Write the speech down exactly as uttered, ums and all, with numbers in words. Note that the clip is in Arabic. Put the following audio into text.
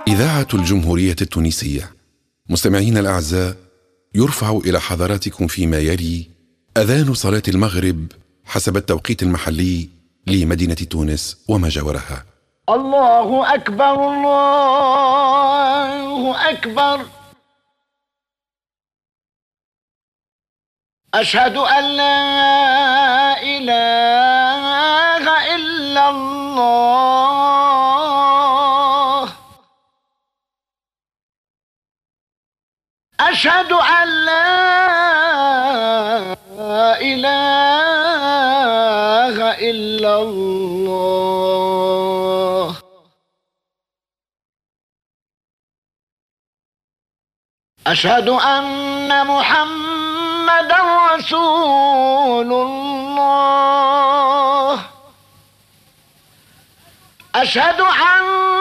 إذاعة الجمهورية التونسية. مستمعينا الأعزاء، يرفع إلى حضراتكم فيما يلي أذان صلاة المغرب حسب التوقيت المحلي لمدينة تونس وما جاورها. الله أكبر، الله أكبر، أشهد أن لا إله إلا الله، أشهد أن لا إله إلا الله، أشهد أن محمدًا رسول الله، أشهد أن